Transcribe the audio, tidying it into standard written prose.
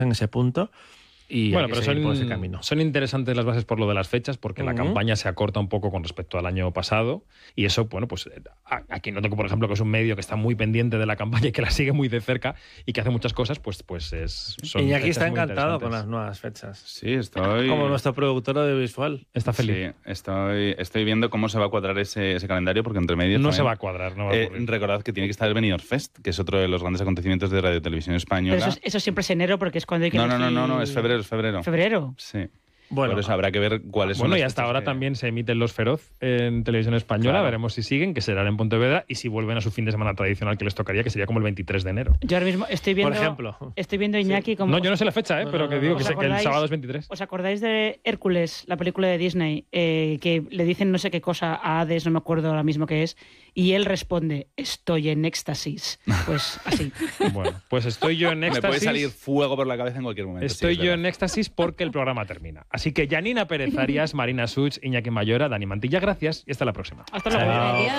en ese punto. Y bueno, hay que pero seguir por ese camino. son interesantes las bases por lo de las fechas, porque la campaña se acorta un poco con respecto al año pasado, y eso, bueno, pues aquí noto que, por ejemplo, que es un medio que está muy pendiente de la campaña y que la sigue muy de cerca y que hace muchas cosas, pues son y aquí está muy encantado con interesantes. las nuevas fechas. Sí, estoy... Como nuestro productor audiovisual. Está feliz. Sí, estoy viendo cómo se va a cuadrar ese calendario, porque entre medios... No también, se va a cuadrar, no va a ocurrir. Recordad que tiene que estar el Benidorm Fest, que es otro de los grandes acontecimientos de Radio y Televisión Española. Pero eso siempre es enero, porque es cuando hay que No, es febrero. ¿Febrero? Sí. Bueno, por eso habrá que ver cuáles son Bueno, las y hasta fechas ahora también se emiten Los Feroz en Televisión Española. Claro. Veremos si siguen, que serán en Pontevedra, y si vuelven a su fin de semana tradicional que les tocaría, que sería como el 23 de enero. Yo ahora mismo estoy viendo... por ejemplo. Estoy viendo a Iñaki como... No, yo no sé la fecha, pero que digo que el sábado es 23. ¿Os acordáis de Hércules, la película de Disney, que le dicen no sé qué cosa a Hades, no me acuerdo ahora mismo qué es, y él responde, estoy en éxtasis? Pues así. Bueno, pues estoy yo en éxtasis. Me puede salir fuego por la cabeza en cualquier momento. Estoy sí, yo en éxtasis porque el programa termina. Así que Janina Pérez Arias, Marina Such, Iñaki Mayora, Dani Mantilla, gracias y hasta la próxima. Hasta luego.